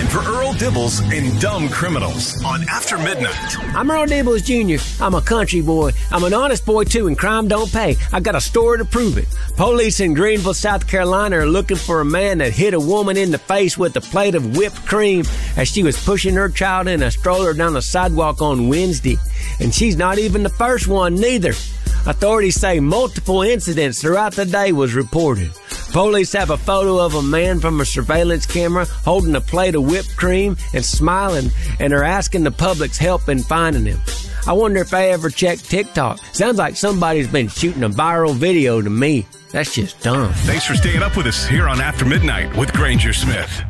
time for Earl Dibbles and Dumb Criminals on After Midnight. I'm Earl Dibbles Jr. I'm a country boy. I'm an honest boy, too, and crime don't pay. I got a story to prove it. Police in Greenville, South Carolina are looking for a man that hit a woman in the face with a plate of whipped cream as she was pushing her child in a stroller down the sidewalk on Wednesday. And she's not even the first one, neither. Authorities say multiple incidents throughout the day was reported. Police have a photo of a man from a surveillance camera holding a plate of whipped cream and smiling, and are asking the public's help in finding him. I wonder if they ever checked TikTok. Sounds like somebody's been shooting a viral video to me. That's just dumb. Thanks for staying up with us here on After Midnight with Granger Smith.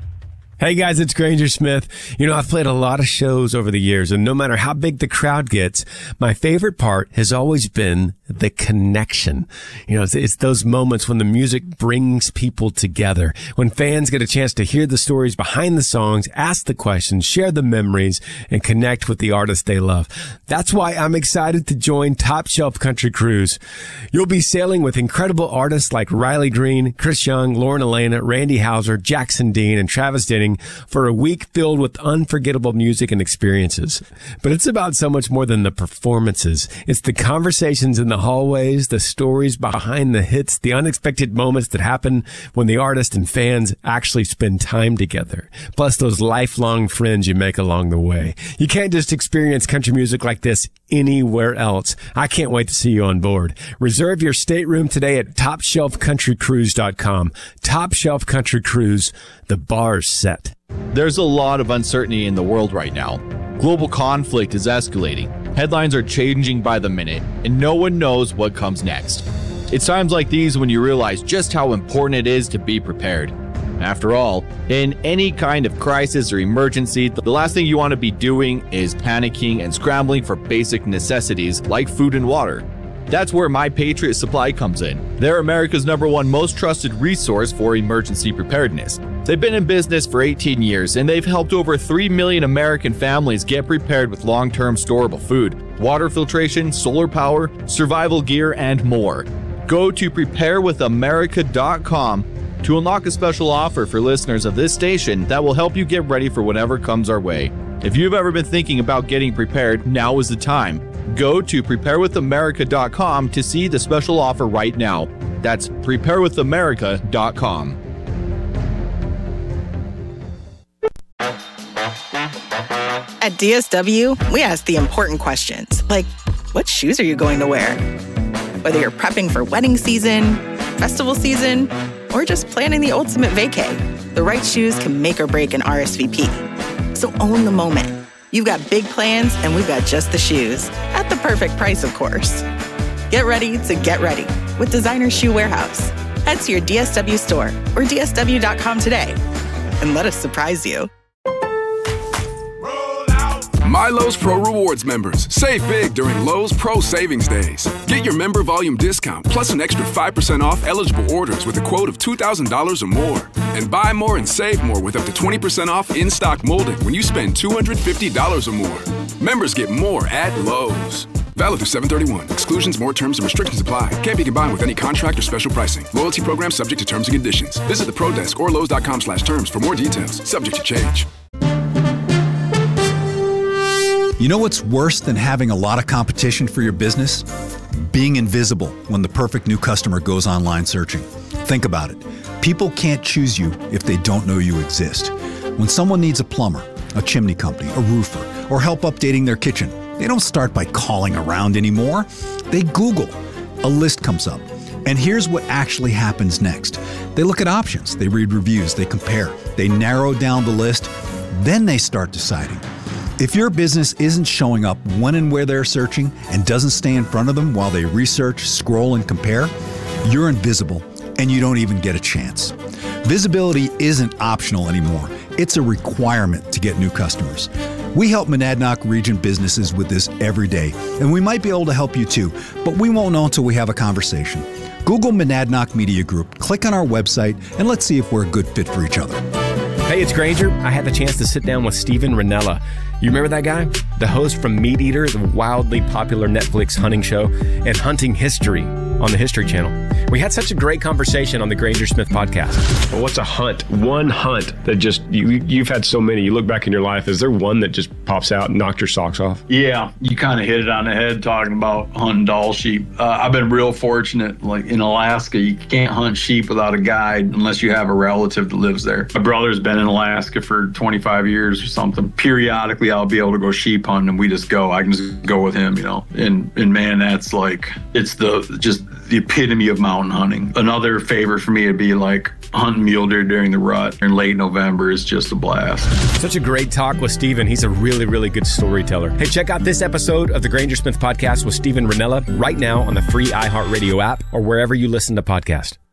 Hey guys, it's Granger Smith. You know, I've played a lot of shows over the years, and no matter how big the crowd gets, my favorite part has always been the connection. You know, it's those moments when the music brings people together, when fans get a chance to hear the stories behind the songs, ask the questions, share the memories, and connect with the artists they love. That's why I'm excited to join Top Shelf Country Cruise. You'll be sailing with incredible artists like Riley Green, Chris Young, Lauren Elena, Randy Houser, Jackson Dean, and Travis Denning for a week filled with unforgettable music and experiences. But it's about so much more than the performances. It's the conversations in the hallways, the stories behind the hits, the unexpected moments that happen when the artist and fans actually spend time together. Plus those lifelong friends you make along the way. You can't just experience country music like this anywhere else. I can't wait to see you on board. Reserve your stateroom today at TopShelfCountryCruise.com. Top Shelf Country Cruise. The bar's set. There's a lot of uncertainty in the world right now. Global conflict is escalating. Headlines are changing by the minute, and no one knows what comes next. It's times like these when you realize just how important it is to be prepared. After all, in any kind of crisis or emergency, the last thing you want to be doing is panicking and scrambling for basic necessities like food and water. That's where My Patriot Supply comes in. They're America's #1 most trusted resource for emergency preparedness. They've been in business for 18 years, and they've helped over 3 million American families get prepared with long-term storable food, water filtration, solar power, survival gear, and more. Go to preparewithamerica.com to unlock a special offer for listeners of this station that will help you get ready for whatever comes our way. If you've ever been thinking about getting prepared, now is the time. Go to preparewithamerica.com to see the special offer right now. That's preparewithamerica.com. At DSW, we ask the important questions, like what shoes are you going to wear? Whether you're prepping for wedding season, festival season, or just planning the ultimate vacay, the right shoes can make or break an RSVP. So own the moment. You've got big plans, and we've got just the shoes. At the perfect price, of course. Get ready to get ready with Designer Shoe Warehouse. Head to your DSW store or DSW.com today and let us surprise you. My Lowe's Pro Rewards members, save big during Lowe's Pro Savings Days. Get your member volume discount plus an extra 5% off eligible orders with a quote of $2,000 or more. And buy more and save more with up to 20% off in-stock molding when you spend $250 or more. Members get more at Lowe's. Valid through 7/31. Exclusions, more terms, and restrictions apply. Can't be combined with any contract or special pricing. Loyalty program subject to terms and conditions. Visit the Pro Desk or Lowe's.com/terms for more details. Subject to change. You know what's worse than having a lot of competition for your business? Being invisible when the perfect new customer goes online searching. Think about it. People can't choose you if they don't know you exist. When someone needs a plumber, a chimney company, a roofer, or help updating their kitchen, they don't start by calling around anymore. They Google. A list comes up. And here's what actually happens next. They look at options, they read reviews, they compare, they narrow down the list, then they start deciding. If your business isn't showing up when and where they're searching and doesn't stay in front of them while they research, scroll, and compare, you're invisible and you don't even get a chance. Visibility isn't optional anymore. It's a requirement to get new customers. We help Monadnock region businesses with this every day, and we might be able to help you too, but we won't know until we have a conversation. Google Monadnock Media Group, click on our website, and let's see if we're a good fit for each other. Hey, it's Granger. I had the chance to sit down with Steven Rinella. You remember that guy? the host from Meat Eater, the wildly popular Netflix hunting show, and Hunting History on the History Channel. We had such a great conversation on the Granger Smith podcast. Well, what's a hunt? One hunt that just, you've had so many, you look back in your life, is there one that just pops out and knocked your socks off? Yeah, you kind of hit it on the head talking about hunting Dall sheep. I've been real fortunate. Like in Alaska, you can't hunt sheep without a guide unless you have a relative that lives there. My brother's been in Alaska for 25 years or something. Periodically, I'll be able to go sheep hunting and we just go. I can just go with him, you know. And man, that's like, it's just the epitome of mountain hunting. Another favorite for me would be like hunting mule deer during the rut in late November is just a blast. Such a great talk with Stephen. He's a really, really good storyteller. Hey, check out this episode of the Granger Smith podcast with Stephen Rinella right now on the free iHeartRadio app or wherever you listen to podcasts.